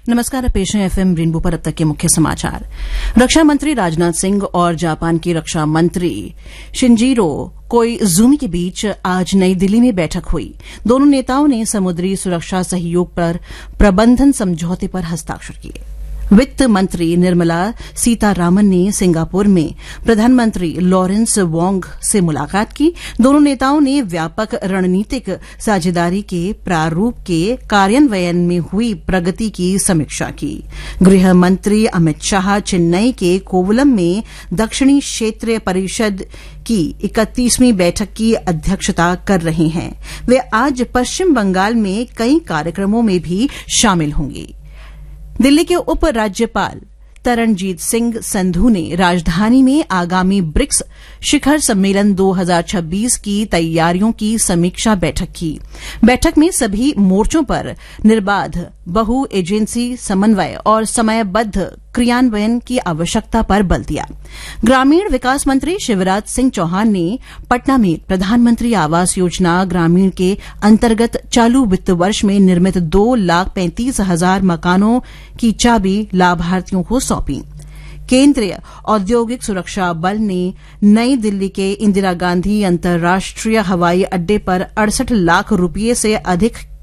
नमस्कार, पेश है एफएम रेनबो पर अब तक के मुख्य समाचार। रक्षा मंत्री राजनाथ सिंह और जापान की रक्षा मंत्री शिंजीरो कोइजुमी के बीच आज नई दिल्ली में बैठक हुई। दोनों नेताओं ने समुद्री सुरक्षा सहयोग पर प्रबंधन समझौते पर हस्ताक्षर किए। वित्त मंत्री निर्मला सीतारामन ने सिंगापुर में प्रधानमंत्री लॉरेंस वोंग से मुलाकात की। दोनों नेताओं ने व्यापक रणनीतिक साझेदारी के प्रारूप के कार्यान्वयन में हुई प्रगति की समीक्षा की। गृह मंत्री अमित शाह चेन्नई के कोवलम में दक्षिणी क्षेत्रीय परिषद की 31वीं बैठक की अध्यक्षता कर रहे हैं। वे आज पश्चिम बंगाल में कई कार्यक्रमों में भी शामिल होंगे। दिल्ली के उप राज्यपाल तरणजीत सिंह संधू ने राजधानी में आगामी ब्रिक्स शिखर सम्मेलन 2026 की तैयारियों की समीक्षा बैठक की। बैठक में सभी मोर्चों पर निर्बाध बहु एजेंसी समन्वय और समयबद्ध क्रियान्वयन की आवश्यकता पर बल दिया। ग्रामीण विकास मंत्री शिवराज सिंह चौहान ने पटना में प्रधानमंत्री आवास योजना ग्रामीण के अंतर्गत चालू वित्त वर्ष में निर्मित 2,35,000 मकानों की चाबी लाभार्थियों को सौंपी। केंद्रीय औद्योगिक सुरक्षा बल ने नई दिल्ली के इंदिरा गांधी अंतर्राष्ट्रीय हवाई अड्डे पर 68 लाख रुपये से अधिक